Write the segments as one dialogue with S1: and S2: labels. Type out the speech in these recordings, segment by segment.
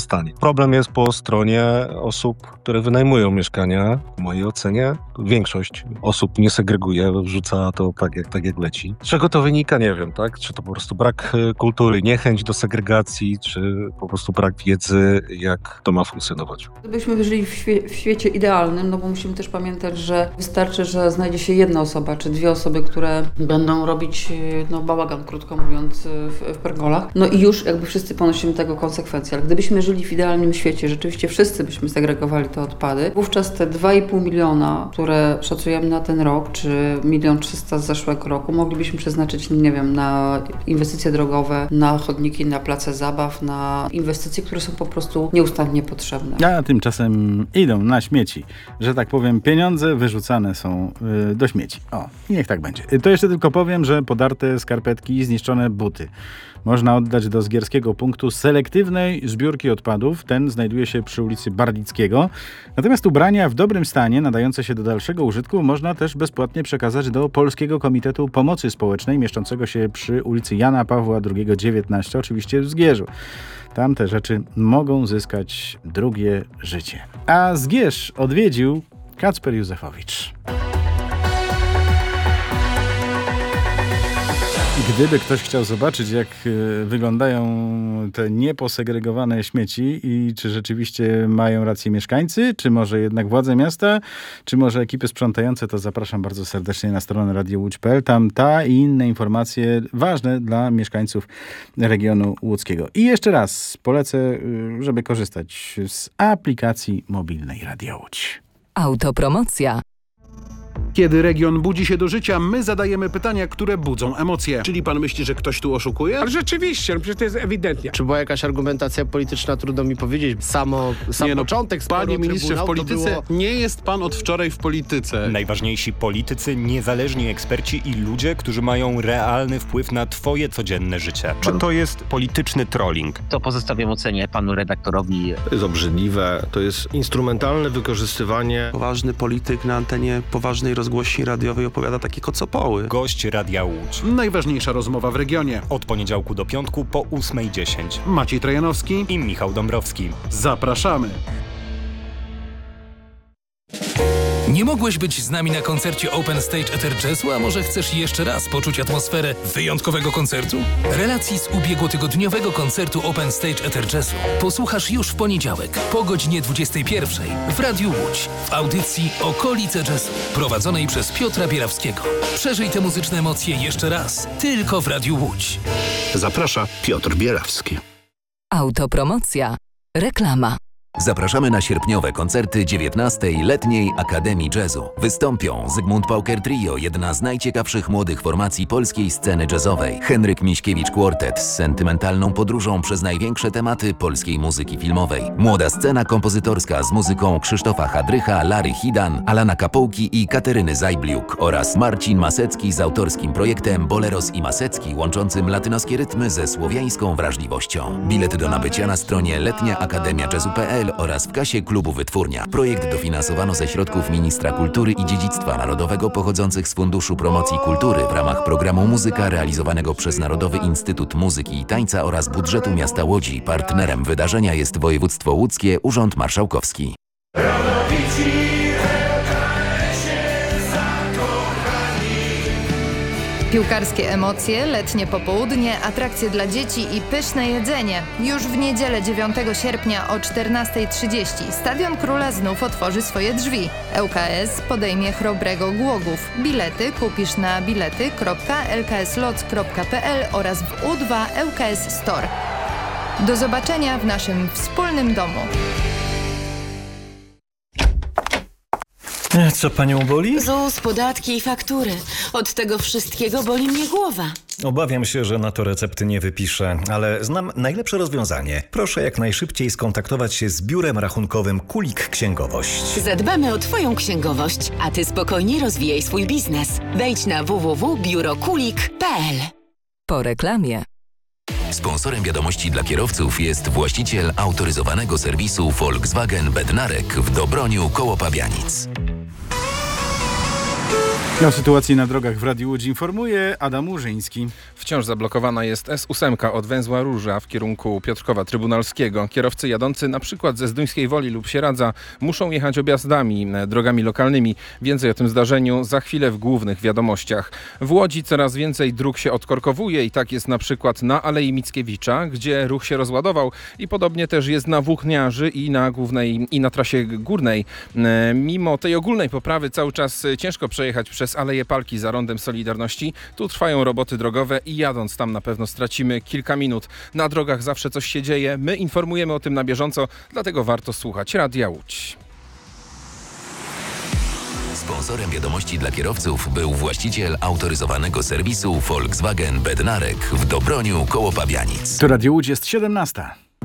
S1: zostanie. Problem jest po stronie osób, które wynajmują mieszkania. W mojej ocenie większość osób nie segreguje, wrzuca to tak jak leci. Z czego to wynika? Nie wiem, tak? Czy to po prostu brak kultury, niechęć do segregacji, czy po prostu brak wiedzy, jak to ma funkcjonować.
S2: Gdybyśmy żyli w świecie idealnym, no bo musimy też pamiętać, że wystarczy, że znajdzie się jedna osoba, czy dwie osoby, które będą robić bałagan, krótko mówiąc, w pergolach. No i już jakby wszyscy ponosimy tego konsekwencje. Ale gdybyśmy żyli w idealnym świecie, rzeczywiście wszyscy byśmy segregowali te odpady, wówczas te 2,5 miliona, które szacujemy na ten rok, czy 1 300 000 z zeszłego roku, moglibyśmy przeznaczyć, nie wiem, na inwestycje drogowe, na chodniki, na place zabaw, na inwestycje, które są po prostu nieustannie potrzebne.
S3: A tymczasem idą na śmieci. Że tak powiem, pieniądze wyrzucane są do śmieci. O, niech tak będzie. To jeszcze tylko powiem, że podarte skarpetki i zniszczone buty można oddać do zgierskiego punktu selektywnej zbiórki odpadów. Ten znajduje się przy ulicy Barlickiego. Natomiast ubrania w dobrym stanie, nadające się do dalszego użytku, można też bezpłatnie przekazać do Polskiego Komitetu Pomocy Społecznej, mieszczącego się przy ulicy Jana Pawła II 19, oczywiście w Zgierzu. Tam te rzeczy mogą zyskać drugie życie. A Zgierz odwiedził Kacper Józefowicz. Gdyby ktoś chciał zobaczyć, jak wyglądają te nieposegregowane śmieci i czy rzeczywiście mają rację mieszkańcy, czy może jednak władze miasta, czy może ekipy sprzątające, to zapraszam bardzo serdecznie na stronę radiołódź.pl. Tam ta i inne informacje ważne dla mieszkańców regionu łódzkiego. I jeszcze raz polecę, żeby korzystać z aplikacji mobilnej Radio Łódź.
S4: Autopromocja.
S5: Kiedy region budzi się do życia, my zadajemy pytania, które budzą emocje.
S6: Czyli pan myśli, że ktoś tu oszukuje?
S7: Ale rzeczywiście, przecież to jest ewidentnie.
S8: Czy była jakaś argumentacja polityczna, trudno mi powiedzieć. Sam początek sporu
S6: Panie ministrze, w polityce
S8: było...
S6: nie jest pan od wczoraj w polityce.
S9: Najważniejsi politycy, niezależni eksperci i ludzie, którzy mają realny wpływ na twoje codzienne życie. Czy to jest polityczny trolling?
S10: To pozostawiam ocenie panu redaktorowi.
S6: To jest obrzydliwe, to jest instrumentalne wykorzystywanie.
S11: Poważny polityk na antenie poważnej rozgłośni radiowej opowiada takie kocopoły.
S9: Gość Radia Łódź.
S5: Najważniejsza rozmowa w regionie.
S9: Od poniedziałku do piątku po 8:10.
S5: Maciej Trojanowski
S9: I Michał Dąbrowski.
S5: Zapraszamy.
S12: Nie mogłeś być z nami na koncercie Open Stage Ether Jazzu, a może chcesz jeszcze raz poczuć atmosferę wyjątkowego koncertu? Relacji z ubiegłotygodniowego koncertu Open Stage Ether Jazzu posłuchasz już w poniedziałek po godzinie 21 w Radiu Łódź w audycji Okolice Jazzu prowadzonej przez Piotra Bierawskiego. Przeżyj te muzyczne emocje jeszcze raz tylko w Radiu Łódź.
S6: Zaprasza Piotr Bierawski.
S4: Autopromocja. Reklama.
S13: Zapraszamy na sierpniowe koncerty 19. Letniej Akademii Jazzu. Wystąpią Zygmunt Pauker Trio, jedna z najciekawszych młodych formacji polskiej sceny jazzowej. Henryk Miśkiewicz Quartet z sentymentalną podróżą przez największe tematy polskiej muzyki filmowej. Młoda scena kompozytorska z muzyką Krzysztofa Hadrycha, Lary Hidan, Alana Kapołki i Kateryny Zajbliuk oraz Marcin Masecki z autorskim projektem Boleros i Masecki, łączącym latynoskie rytmy ze słowiańską wrażliwością. Bilety do nabycia na stronie letniaakademiajazzu.pl oraz w kasie klubu Wytwórnia. Projekt dofinansowano ze środków Ministra Kultury i Dziedzictwa Narodowego pochodzących z Funduszu Promocji Kultury w ramach programu Muzyka realizowanego przez Narodowy Instytut Muzyki i Tańca oraz budżetu miasta Łodzi. Partnerem wydarzenia jest województwo łódzkie, Urząd Marszałkowski.
S14: Piłkarskie emocje, letnie popołudnie, atrakcje dla dzieci i pyszne jedzenie. Już w niedzielę 9 sierpnia o 14:30 Stadion Króla znów otworzy swoje drzwi. ŁKS podejmie Chrobrego Głogów. Bilety kupisz na bilety.lkslots.pl oraz w U2 ŁKS Store. Do zobaczenia w naszym wspólnym domu.
S15: Co panią boli?
S16: ZUS, podatki i faktury. Od tego wszystkiego boli mnie głowa.
S15: Obawiam się, że na to recepty nie wypiszę, ale znam najlepsze rozwiązanie. Proszę jak najszybciej skontaktować się z biurem rachunkowym Kulik Księgowość.
S16: Zadbamy o twoją księgowość, a ty spokojnie rozwijaj swój biznes. Wejdź na www.biurokulik.pl.
S4: Po reklamie.
S13: Sponsorem wiadomości dla kierowców jest właściciel autoryzowanego serwisu Volkswagen Bednarek w Dobroniu koło Pabianic.
S3: O sytuacji na drogach w Radiu Łódź informuje Adam Łużyński.
S17: Wciąż zablokowana jest S8 od węzła Róża w kierunku Piotrkowa Trybunalskiego. Kierowcy jadący na przykład ze Zduńskiej Woli lub Sieradza muszą jechać objazdami, drogami lokalnymi. Więcej o tym zdarzeniu za chwilę w głównych wiadomościach. W Łodzi coraz więcej dróg się odkorkowuje i tak jest na przykład na Alei Mickiewicza, gdzie ruch się rozładował i podobnie też jest na Włókniarzy i na głównej i na trasie górnej. Mimo tej ogólnej poprawy cały czas ciężko przejechać przez Aleję Palki za rondem Solidarności. Tu trwają roboty drogowe i jadąc tam na pewno stracimy kilka minut. Na drogach zawsze coś się dzieje. My informujemy o tym na bieżąco, dlatego warto słuchać Radia Łódź.
S13: Sponsorem wiadomości dla kierowców był właściciel autoryzowanego serwisu Volkswagen Bednarek w Dobroniu koło Pabianic.
S3: To Radio Łódź jest 17.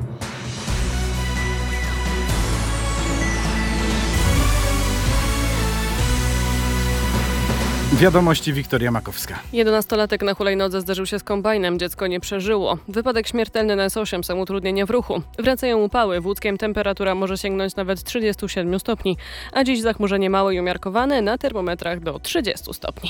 S3: Wiadomości Wiktoria Makowska.
S18: 11-latek na hulajnodze zderzył się z kombajnem. Dziecko nie przeżyło. Wypadek śmiertelny na S8, są utrudnienia w ruchu. Wracają upały. W Łódzkiem temperatura może sięgnąć nawet 37 stopni. A dziś zachmurzenie małe i umiarkowane, na termometrach do 30 stopni.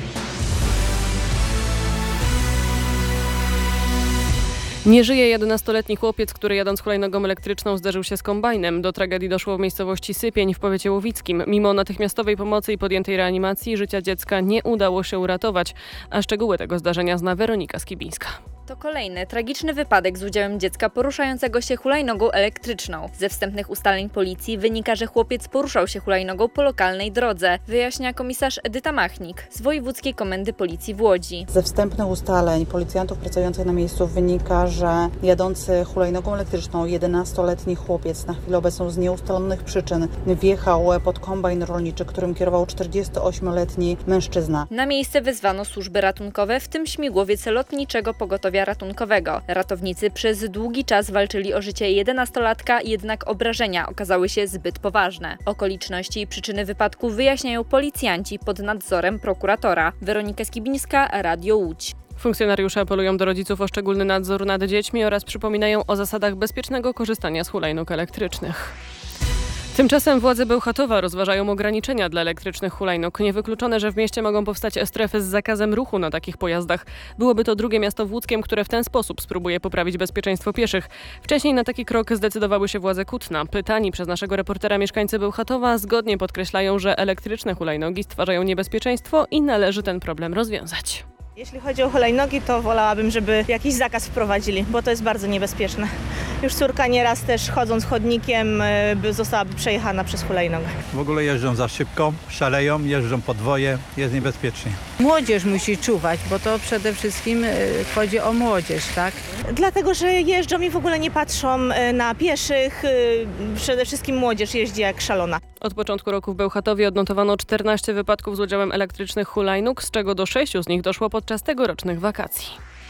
S18: Nie żyje 11-letni chłopiec, który jadąc hulajnogą elektryczną zderzył się z kombajnem. Do tragedii doszło w miejscowości Sypień w powiecie łowickim. Mimo natychmiastowej pomocy i podjętej reanimacji życia dziecka nie udało się uratować. A szczegóły tego zdarzenia zna Weronika Skibińska.
S19: To kolejny tragiczny wypadek z udziałem dziecka poruszającego się hulajnogą elektryczną. Ze wstępnych ustaleń policji wynika, że chłopiec poruszał się hulajnogą po lokalnej drodze, wyjaśnia komisarz Edyta Machnik z Wojewódzkiej Komendy Policji w Łodzi.
S20: Ze wstępnych ustaleń policjantów pracujących na miejscu wynika, że jadący hulajnogą elektryczną 11-letni chłopiec na chwilę obecną z nieustalonych przyczyn wjechał pod kombajn rolniczy, którym kierował 48-letni mężczyzna.
S19: Na miejsce wezwano służby ratunkowe, w tym śmigłowiec lotniczego pogotowia ratunkowego. Ratownicy przez długi czas walczyli o życie 11-latka, jednak obrażenia okazały się zbyt poważne. Okoliczności i przyczyny wypadku wyjaśniają policjanci pod nadzorem prokuratora. Weronika Skibińska, Radio Łódź.
S18: Funkcjonariusze apelują do rodziców o szczególny nadzór nad dziećmi oraz przypominają o zasadach bezpiecznego korzystania z hulajnóg elektrycznych. Tymczasem władze Bełchatowa rozważają ograniczenia dla elektrycznych hulajnóg. Niewykluczone, że w mieście mogą powstać strefy z zakazem ruchu na takich pojazdach. Byłoby to drugie miasto w Łódzkiem, które w ten sposób spróbuje poprawić bezpieczeństwo pieszych. Wcześniej na taki krok zdecydowały się władze Kutna. Pytani przez naszego reportera mieszkańcy Bełchatowa zgodnie podkreślają, że elektryczne hulajnogi stwarzają niebezpieczeństwo i należy ten problem rozwiązać.
S21: Jeśli chodzi o hulajnogi, to wolałabym, żeby jakiś zakaz wprowadzili, bo to jest bardzo niebezpieczne. Już córka nieraz też chodząc chodnikiem zostałaby przejechana przez hulajnogę.
S22: W ogóle jeżdżą za szybko, szaleją, jeżdżą podwoje, jest niebezpiecznie.
S23: Młodzież musi czuwać, bo to przede wszystkim chodzi o młodzież, tak?
S21: Dlatego, że jeżdżą i w ogóle nie patrzą na pieszych. Przede wszystkim młodzież jeździ jak szalona.
S18: Od początku roku w Bełchatowie odnotowano 14 wypadków z udziałem elektrycznych hulajnóg, z czego do 6 z nich doszło podczas tegorocznych wakacji.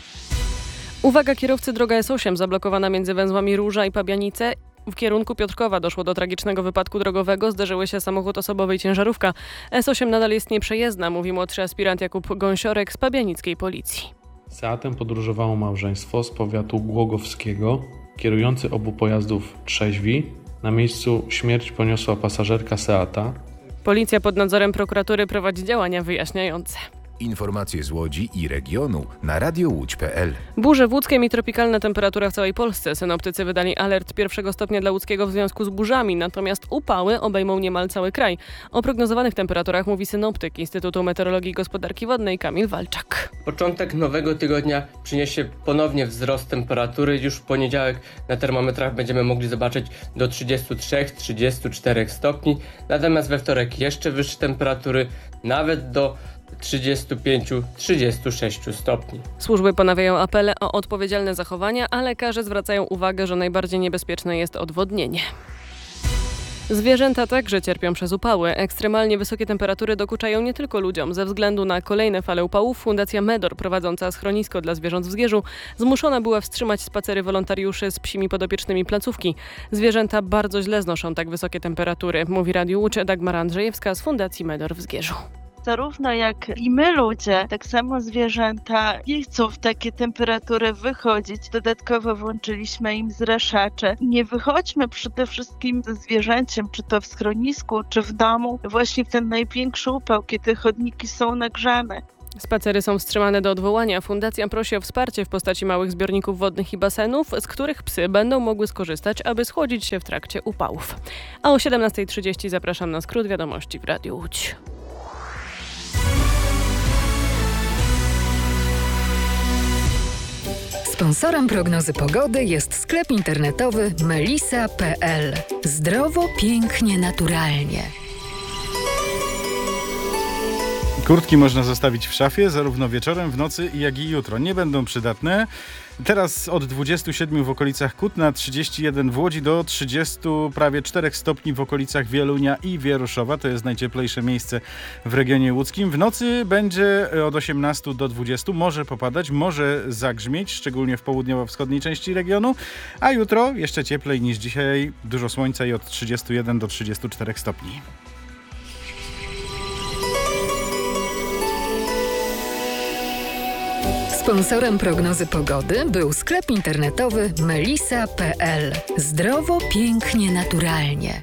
S18: Uwaga kierowcy, droga S8 zablokowana między węzłami Róża i Pabianice. W kierunku Piotrkowa doszło do tragicznego wypadku drogowego. Zderzyły się samochód osobowy i ciężarówka. S8 nadal jest nieprzejezdna, mówi młodszy aspirant Jakub Gąsiorek z pabianickiej policji.
S24: Seatem podróżowało małżeństwo z powiatu głogowskiego. Kierujący obu pojazdów trzeźwi. Na miejscu śmierć poniosła pasażerka Seata.
S18: Policja pod nadzorem prokuratury prowadzi działania wyjaśniające.
S25: Informacje z Łodzi i regionu na radiołódź.pl.
S18: Burze w Łódzkiem i tropikalna temperatura w całej Polsce. Synoptycy wydali alert 1 stopnia dla Łódzkiego w związku z burzami, natomiast upały obejmą niemal cały kraj. O prognozowanych temperaturach mówi synoptyk Instytutu Meteorologii i Gospodarki Wodnej Kamil Walczak.
S26: Początek nowego tygodnia przyniesie ponownie wzrost temperatury. Już w poniedziałek na termometrach będziemy mogli zobaczyć do 33-34 stopni. Natomiast we wtorek jeszcze wyższe temperatury, nawet do 35-36 stopni.
S18: Służby ponawiają apele o odpowiedzialne zachowania, a lekarze zwracają uwagę, że najbardziej niebezpieczne jest odwodnienie. Zwierzęta także cierpią przez upały. Ekstremalnie wysokie temperatury dokuczają nie tylko ludziom. Ze względu na kolejne fale upałów Fundacja Medor, prowadząca schronisko dla zwierząt w Zgierzu, zmuszona była wstrzymać spacery wolontariuszy z psimi podopiecznymi placówki. Zwierzęta bardzo źle znoszą tak wysokie temperatury, mówi Radiu Łódź Dagmara Andrzejewska z Fundacji Medor w Zgierzu.
S1: Zarówno jak i my ludzie, tak samo zwierzęta nie chcą w takie temperatury wychodzić. Dodatkowo włączyliśmy im zraszacze. Nie wychodźmy przede wszystkim ze zwierzęciem, czy to w schronisku, czy w domu, właśnie w ten największy upał, kiedy chodniki są nagrzane.
S18: Spacery są wstrzymane do odwołania. Fundacja prosi o wsparcie w postaci małych zbiorników wodnych i basenów, z których psy będą mogły skorzystać, aby schłodzić się w trakcie upałów. A o 17:30 zapraszam na skrót wiadomości w Radiu Łódź.
S4: Sponsorem prognozy pogody jest sklep internetowy melisa.pl. Zdrowo, pięknie, naturalnie.
S3: Kurtki można zostawić w szafie zarówno wieczorem, w nocy, jak i jutro. Nie będą przydatne. Teraz od 27 w okolicach Kutna, 31 w Łodzi do 30 prawie 4 stopni w okolicach Wielunia i Wieruszowa. To jest najcieplejsze miejsce w regionie łódzkim. W nocy będzie od 18 do 20. Może popadać, może zagrzmieć, szczególnie w południowo-wschodniej części regionu. A jutro jeszcze cieplej niż dzisiaj. Dużo słońca i od 31 do 34 stopni.
S4: Sponsorem prognozy pogody był sklep internetowy melisa.pl. Zdrowo, pięknie, naturalnie.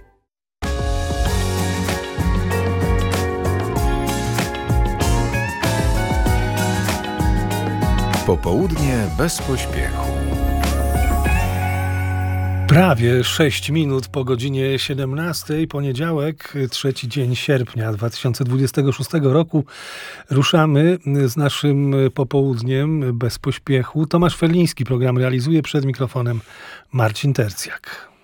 S25: Popołudnie bez pośpiechu.
S2: Prawie 6 minut po godzinie 17, poniedziałek, 3 dzień sierpnia 2026 roku. Ruszamy z naszym popołudniem bez pośpiechu. Tomasz Feliński program realizuje, przed mikrofonem Marcin Tercjak.